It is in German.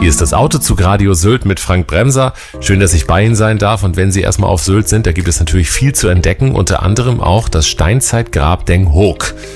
Hier ist das Autozugradio Sylt mit Frank Bremser. Schön, dass ich bei Ihnen sein darf. Und wenn Sie erstmal auf Sylt sind, da gibt es natürlich viel zu entdecken. Unter anderem auch das Steinzeitgrab Deng Hoog.